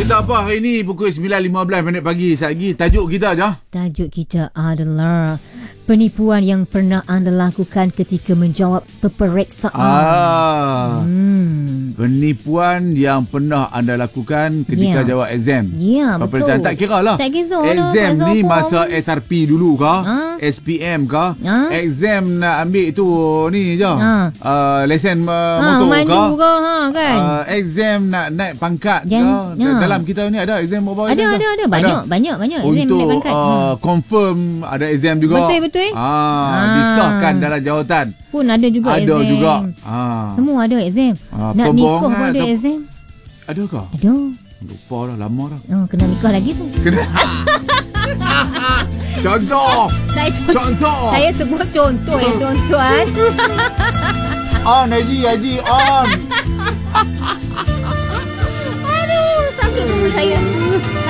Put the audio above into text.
Kita apa hari ni pukul 9.15 pagi. Sekejap lagi tajuk kita je. Tajuk kita adalah penipuan yang pernah anda lakukan ketika menjawab peperiksaan. Penipuan yang pernah anda lakukan ketika jawab exam. Ya, peperiksaan betul. tak kira lah. Tak kira exam lah, ni tak masa SRP dulu ke, SPM ke, exam nak ambil tu ni je. Lesen motor mandu ke, kan. exam nak naik pangkat ke. Dalam kita ni ada exam berapa? Ada. Banyak exam untuk naik pangkat. confirm ada exam juga. Betul. Disahkan dalam jawatan. Pun ada juga Ada exam. juga. Semua ada exam. Nak nikah pun ada exam. Ada ke? Ada. Lupa dah, lama dah. Kena nikah lagi tu. Contoh. Contoh. Saya sebut contoh ya tuan-tuan. Haji on.